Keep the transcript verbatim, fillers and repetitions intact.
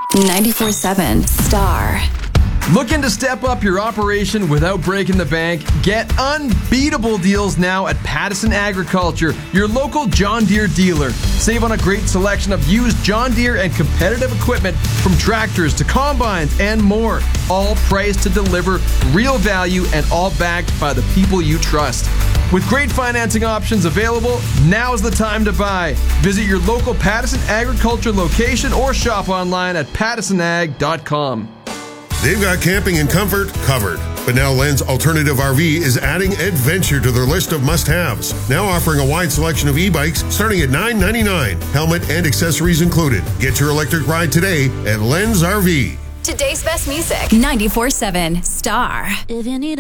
ninety-four seven Star. Looking to step up your operation without breaking the bank? Get unbeatable deals now at Pattison Agriculture, your local John Deere dealer. Save on a great selection of used John Deere and competitive equipment from tractors to combines and more. All priced to deliver real value and all backed by the people you trust. With great financing options available, now's the time to buy. Visit your local Pattison Agriculture location or shop online at pattison ag dot com. They've got camping and comfort covered. But now Len's Alternative R V is adding adventure to their list of must-haves. Now offering a wide selection of e-bikes starting at nine ninety-nine. Helmet and accessories included. Get your electric ride today at Len's R V. Today's best music. ninety-four seven Star. If you need a